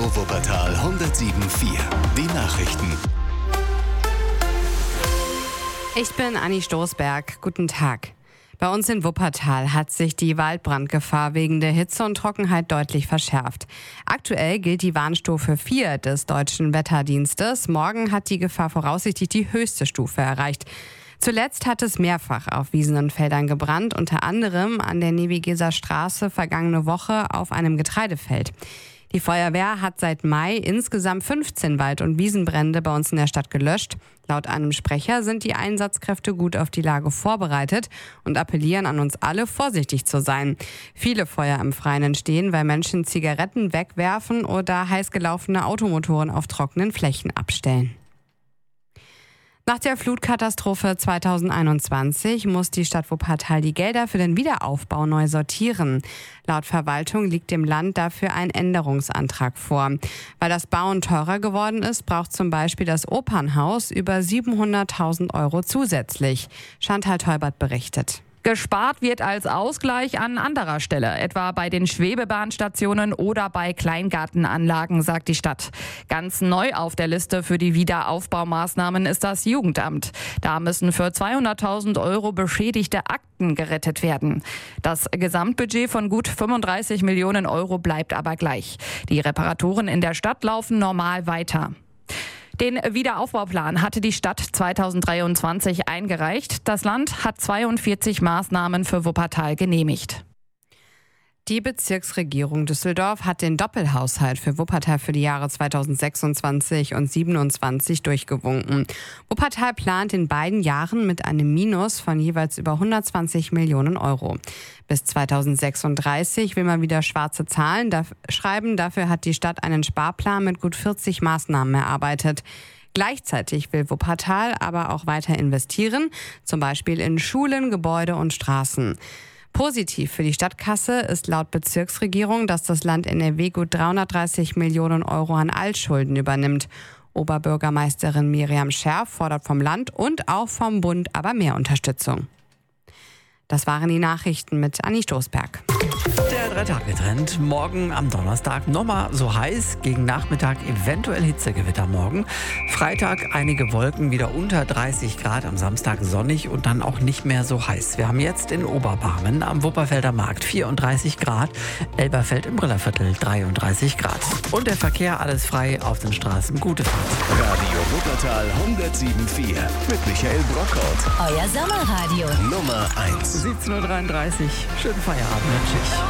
Wuppertal 107,4. Die Nachrichten. Ich bin Anni Stoßberg. Guten Tag. Bei uns in Wuppertal hat sich die Waldbrandgefahr wegen der Hitze und Trockenheit deutlich verschärft. Aktuell gilt die Warnstufe 4 des Deutschen Wetterdienstes. Morgen hat die Gefahr voraussichtlich die höchste Stufe erreicht. Zuletzt hat es mehrfach auf Wiesen und Feldern gebrannt, unter anderem an der Nevigeser Straße vergangene Woche auf einem Getreidefeld. Die Feuerwehr hat seit Mai insgesamt 15 Wald- und Wiesenbrände bei uns in der Stadt gelöscht. Laut einem Sprecher sind die Einsatzkräfte gut auf die Lage vorbereitet und appellieren an uns alle, vorsichtig zu sein. Viele Feuer im Freien entstehen, weil Menschen Zigaretten wegwerfen oder heiß gelaufene Automotoren auf trockenen Flächen abstellen. Nach der Flutkatastrophe 2021 muss die Stadt Wuppertal die Gelder für den Wiederaufbau neu sortieren. Laut Verwaltung liegt dem Land dafür ein Änderungsantrag vor. Weil das Bauen teurer geworden ist, braucht zum Beispiel das Opernhaus über 700.000 € zusätzlich. Chantal Teubert berichtet. Gespart wird als Ausgleich an anderer Stelle, etwa bei den Schwebebahnstationen oder bei Kleingartenanlagen, sagt die Stadt. Ganz neu auf der Liste für die Wiederaufbaumaßnahmen ist das Jugendamt. Da müssen für 200.000 € beschädigte Akten gerettet werden. Das Gesamtbudget von gut 35 Millionen € bleibt aber gleich. Die Reparaturen in der Stadt laufen normal weiter. Den Wiederaufbauplan hatte die Stadt 2023 eingereicht. Das Land hat 42 Maßnahmen für Wuppertal genehmigt. Die Bezirksregierung Düsseldorf hat den Doppelhaushalt für Wuppertal für die Jahre 2026 und 2027 durchgewunken. Wuppertal plant in beiden Jahren mit einem Minus von jeweils über 120 Millionen €. Bis 2036 will man wieder schwarze Zahlen schreiben. Dafür hat die Stadt einen Sparplan mit gut 40 Maßnahmen erarbeitet. Gleichzeitig will Wuppertal aber auch weiter investieren, zum Beispiel in Schulen, Gebäude und Straßen. Positiv für die Stadtkasse ist laut Bezirksregierung, dass das Land NRW gut 330 Millionen € an Altschulden übernimmt. Oberbürgermeisterin Miriam Scherf fordert vom Land und auch vom Bund aber mehr Unterstützung. Das waren die Nachrichten mit Anni Stoßberg. Der 3-Tage-Trend. Morgen am Donnerstag nochmal so heiß. Gegen Nachmittag eventuell Hitzegewitter morgen. Freitag einige Wolken, wieder unter 30 Grad. Am Samstag sonnig und dann auch nicht mehr so heiß. Wir haben jetzt in Oberbarmen am Wupperfelder Markt 34 Grad. Elberfeld im Brillerviertel 33 Grad. Und der Verkehr alles frei auf den Straßen. Gute Fahrt. Radio Wuppertal 107,4 mit Michael Brockhaus. Euer Sommerradio. Nummer 1. 17:33 Schönen Feierabend wünsche ich.